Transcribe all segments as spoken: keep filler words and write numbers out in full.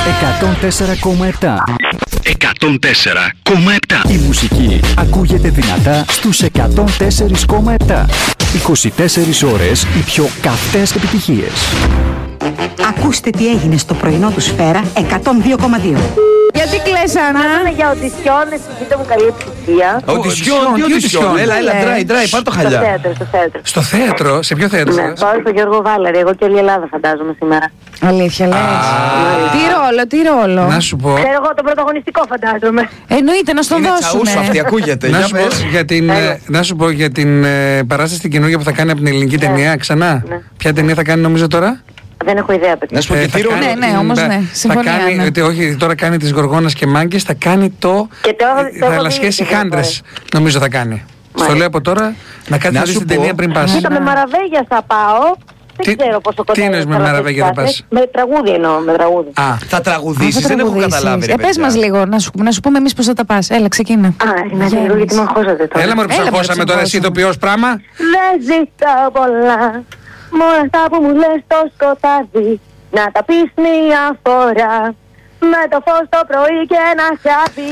εκατόν τέσσερα κόμμα επτά. εκατόν τέσσερα κόμμα επτά. Η μουσική ακούγεται δυνατά στους εκατόν τέσσερα κόμμα επτά. είκοσι τέσσερις ώρες οι πιο καυτές επιτυχίες. Ακούστε τι έγινε στο πρωινό του Σφαίρα εκατόν δύο κόμμα δύο. Γιατί κλαις, Άννα? Μάθαμε για οντισιόν, εσυγείτε μου καλή επιτυχία. Οντισιόν, τι οντισιόν? Έλα, έλα, ντράι, ντράι, πάρ' το Στο χαλιά. θέατρο, στο θέατρο. Στο θέατρο, σε ποιο θέατρο? Ναι, πάω στο Γιώργο Βάλαρη, εγώ και όλη η Ελλάδα φαντάζομαι σήμερα. Αλήθεια, λες? Τι ρόλο, τι ρόλο? Να σου πω. Ξέρω εγώ τον πρωταγωνιστικό φαντάζομαι. Εννοείται να στον Είναι τσαούσο αυτή, δώσουμε. ακούγεται. Να Για σου, πω πες. για την, ε, να σου πω για την ε, παράσταση την καινούργια που θα κάνει από την ελληνική ταινία ξανά. Ναι. Ποια ταινία θα κάνει νομίζω τώρα? Δεν έχω ιδέα, παιδιά. Να σου πω και Ε, θα τι ρόλο. κάνει Ναι, ναι, την- όμως ναι. θα Συμφωνία, κάνει, ναι. ότι όχι, τώρα κάνει τις Γοργόνας και Μάγκες, θα κάνει το. Και το έχω- το θα έχω αλασχέσει δει, χάντρες, νομίζω θα κάνει. Στο Μάλιστα. λέω από τώρα να κάτσεις Να να δεις σου την πω. ταινία πριν πας. Κοίτα, με Μαραβέγια θα πάω. Τι- Δεν ξέρω πόσο κοντά τι εννοείς είναι με τώρα Μαραβέγια αυτές θα τις πας? Με τραγούδι εννοώ, με τραγούδι. Α, Θα τραγουδήσεις, δεν έχω καταλάβει. ρε Ε, πες παιδιά. μας λίγο, να σου, να σου πούμε εμείς πώς θα τα πας. Έλα, ξεκίνα. Α, είναι λίγο γιατί με αγχώσατε τώρα. έλα μωρέ Έλα, ψαχώσαμε μωρέ, τώρα εσύ ψαχώσαμε. ηθοποιός πράγμα. Δεν ζητάω πολλά, μόνο αυτά που μου λες το σκοτάδι. Να τα πεις μία φορά, με το φως το πρωί και ένα χάδι.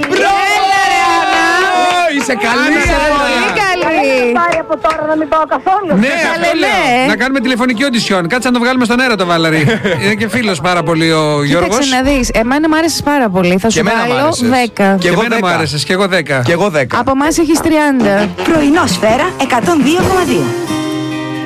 Ω, είσαι καλή. Είσαι Άννα. πολύ καλή. Πάρει από τώρα να μην πάω καθόλου. Ναι, αυτό Καλέ, λέω. ναι. Να κάνουμε τηλεφωνική οντισιόν. Κάτσε να το βγάλουμε στον αέρα το Βάλαρη. Είναι και φίλος πάρα πολύ ο Γιώργος. Κοίταξε να δεις, εμένα μου άρεσες πάρα πολύ. Θα Και σου εμένα μ' βάλω άρεσες. δέκα. Και Και εγώ εμένα μου δέκα. άρεσες και εγώ δέκα. Και εγώ δέκα. Από εμάς έχεις τριάντα. Πρωινό Σφαίρα εκατόν δύο κόμμα δύο.